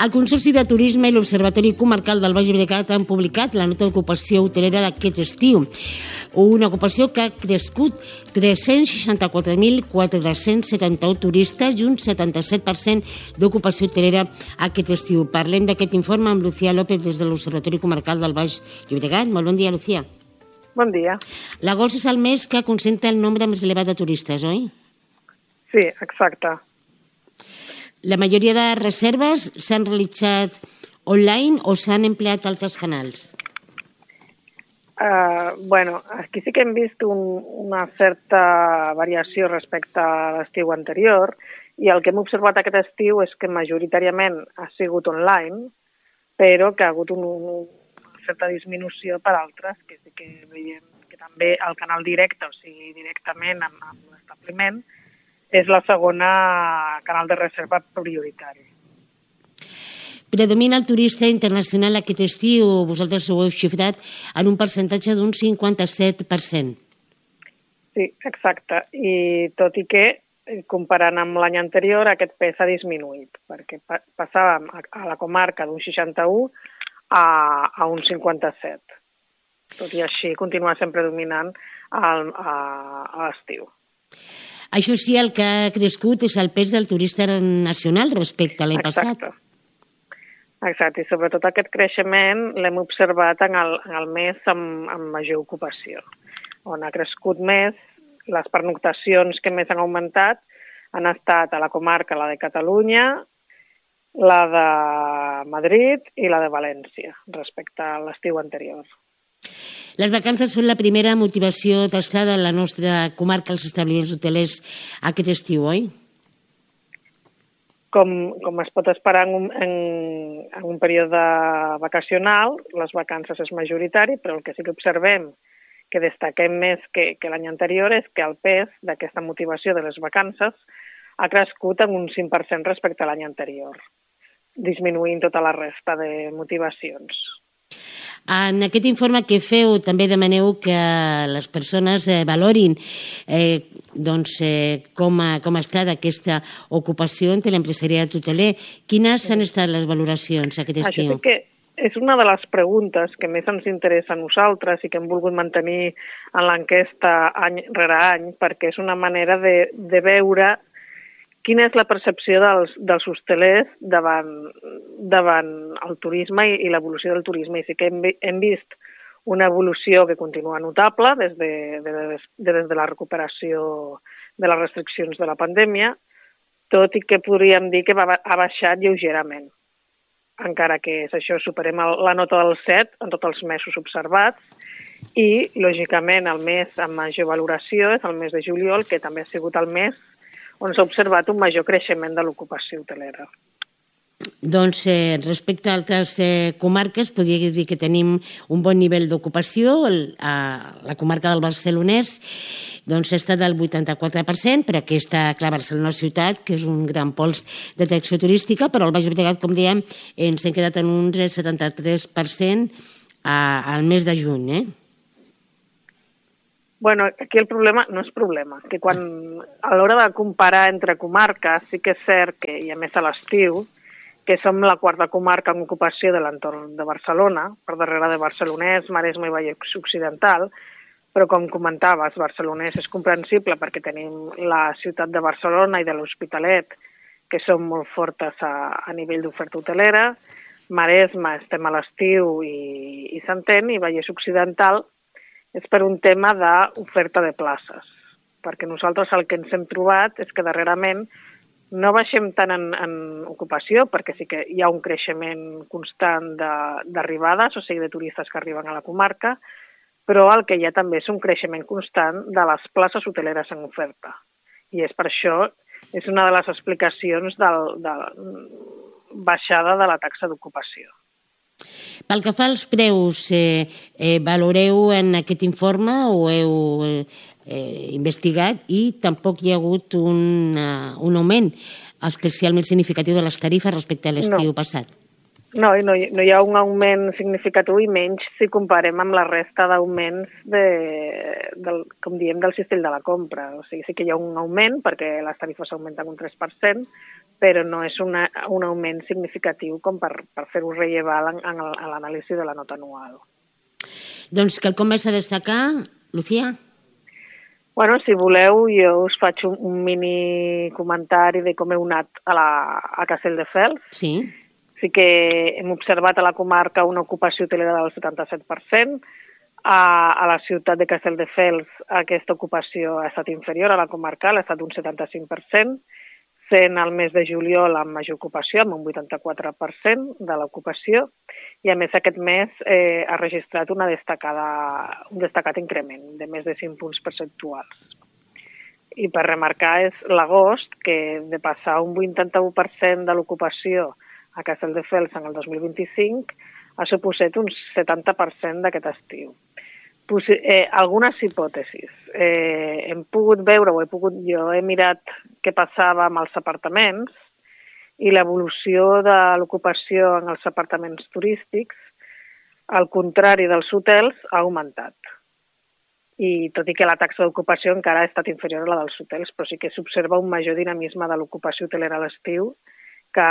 El Consorci de Turisme i l'Observatori Comarcal del Baix Llobregat han publicat la nota d'ocupació hotelera d'aquest estiu. Una ocupació que ha crescut 364.471 turistes i un 77% d'ocupació hotelera aquest estiu. Parlem d'aquest informe amb Lucía López des de l'Observatori Comarcal del Baix Llobregat. Molt bon dia, Lucía. Bon dia. L'agost és el mes que concentra el nombre més elevat de turistes, oi? Sí, exacte. La majoria de reserves s'han realitzat online o s'han empleat altres canals? Aquí sí que hem vist una certa variació respecte a l'estiu anterior i el que hem observat aquest estiu és que majoritàriament ha sigut online, però que ha hagut una certa disminució per altres, que sí que veiem que també el canal directe, o sigui, directament amb l'establiment, és la segona canal de reserva prioritari. Predomina el turista internacional aquest estiu, vosaltres ho heu xifrat en un percentatge d'un 57%. Sí, exacte. I tot i que, comparant amb l'any anterior, aquest pes ha disminuït, perquè passàvem a la comarca d'un 61 a un 57. Tot i així, continua sempre dominant a l'estiu. Això sí, el que ha crescut és el pes del turista nacional respecte a l'any passat. Exacte, i sobretot aquest creixement l'hem observat en el mes amb major ocupació, on ha crescut més. Les pernoctacions que més han augmentat han estat a la comarca, la de Catalunya, la de Madrid i la de València, respecte a l'estiu anterior. Les vacances són la primera motivació d'estada en la nostra comarca, als establiments hotelers, aquest estiu, oi? Com es pot esperar en un període vacacional, les vacances és majoritari, però el que sí que observem, que destaquem més que l'any anterior, és que el pes d'aquesta motivació de les vacances ha crescut en un 5% respecte a l'any anterior, disminuint tota la resta de motivacions. En aquest informe que feu també demaneu que les persones valorin com ha estat aquesta ocupació entre l'empresariat hoteler. Quines han estat les valoracions aquest estiu? Això sí que és una de les preguntes que més ens interessa a nosaltres i que hem volgut mantenir en l'enquesta any rere any, perquè és una manera de veure quina és la percepció dels hostelers davant el turisme i l'evolució del turisme. I sí que hem vist una evolució que continua notable des de la recuperació de les restriccions de la pandèmia, tot i que podríem dir que ha baixat lleugerament. Encara que és això, superem la nota del 7 en tots els mesos observats i, lògicament, el mes amb major valoració és el mes de juliol, que també ha sigut el mes on s'ha observat un major creixement de l'ocupació hotelera. Doncs respecte a altres comarques, podria dir que tenim un bon nivell d'ocupació. A la comarca del Barcelonès ha estat del 84%, però aquesta, clar, Barcelona ciutat, que és un gran pols d'atracció turística, però al Baix Llobregat, com dèiem, ens hem quedat en un 73% al mes de juny, Bueno, aquí el problema no és problema, que a l'hora de comparar entre comarques sí que és cert que, i a més a l'estiu, que som la quarta comarca en ocupació de l'entorn de Barcelona, per darrere de Barcelonès, Maresme i Vallès Occidental, però com comentaves, Barcelonès és comprensible perquè tenim la ciutat de Barcelona i de l'Hospitalet, que són molt fortes a nivell d'oferta hotelera, Maresme estem a l'estiu i s'entén, i Vallès Occidental és per un tema d'oferta de places, perquè nosaltres el que ens hem trobat és que darrerament no baixem tant en ocupació, perquè sí que hi ha un creixement constant d'arribades, o sigui, de turistes que arriben a la comarca, però el que hi ha també és un creixement constant de les places hoteleres en oferta. I és per això, és una de les explicacions de la baixada de la taxa d'ocupació. Pel que fa als preus, valoreu en aquest informe o heu investigat i tampoc hi ha hagut un augment especialment significatiu de les tarifes respecte a l'estiu passat? No hi ha un augment significatiu i menys si comparem amb la resta d'augments com diem, del cistell de la compra. O sigui, sí que hi ha un augment perquè les tarifes augmenten un 3%, però no és un augment significatiu com per fer-ho rellevant en l'anàlisi de la nota anual. Doncs quelcom més a destacar, Lucía? Bueno, si voleu, jo us faig un mini comentari de com heu anat a Castelldefels. Sí. Sí que hem observat a la comarca una ocupació hotelera del 77%. A la ciutat de Castelldefels aquesta ocupació ha estat inferior a la comarcal, ha estat un 75%, sent el mes de juliol amb major ocupació, amb un 84% de l'ocupació, i a més aquest mes ha registrat un destacat increment de més de 5 punts percentuals. I per remarcar és l'agost, que de passar un 81% de l'ocupació a Castelldefels en el 2025 ha suposat un 70% d'aquest estiu. Algunes hipòtesis. Hem pogut veure, jo he mirat què passava amb els apartaments i l'evolució de l'ocupació en els apartaments turístics, al contrari dels hotels, ha augmentat. I tot i que la taxa d'ocupació encara ha estat inferior a la dels hotels, però sí que s'observa un major dinamisme de l'ocupació hotelera a l'estiu que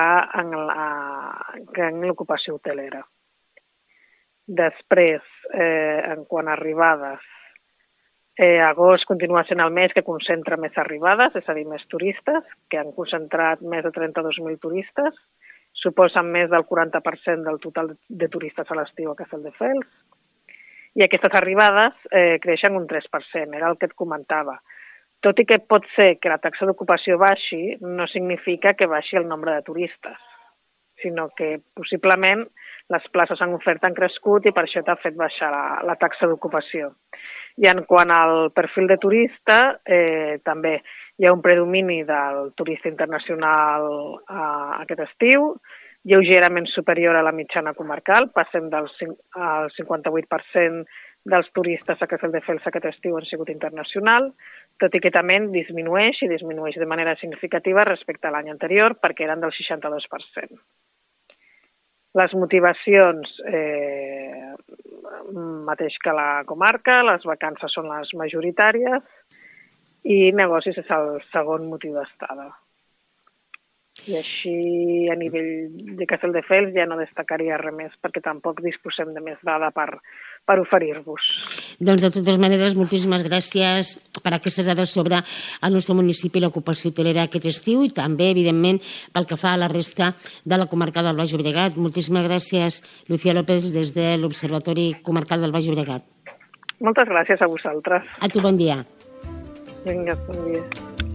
en l'ocupació hotelera. Després, en quant a arribades, agost continua sent el mes que concentra més arribades, és a dir, més turistes, que han concentrat més de 32.000 turistes, suposen més del 40% del total de turistes a l'estiu a Castelldefels, i aquestes arribades creixen un 3%, era el que et comentava. Tot i que pot ser que la taxa d'ocupació baixi, no significa que baixi el nombre de turistes, sinó que possiblement les places en oferta han crescut i per això t'ha fet baixar la taxa d'ocupació. I en quant al perfil de turista, també hi ha un predomini del turista internacional aquest estiu, lleugerament superior a la mitjana comarcal, passem al 58% dels turistes a Castelldefels aquest estiu han sigut internacional, tot i que també disminueix de manera significativa respecte a l'any anterior, perquè eren del 62%. Les motivacions, mateix que la comarca, les vacances són les majoritàries i negocis és el segon motiu d'estada. I així, a nivell de Castelldefels, ja no destacaria res més, perquè tampoc disposem de més dada per oferir-vos. Doncs, de totes maneres, moltíssimes gràcies per aquestes dades sobre el nostre municipi i l'ocupació hotelera aquest estiu i també, evidentment, pel que fa a la resta de la comarca del Baix Llobregat. Moltíssimes gràcies, Lucía López, des de l'Observatori Comarcal del Baix Llobregat. Moltes gràcies a vosaltres. A tu, bon dia. Vinga, bon dia.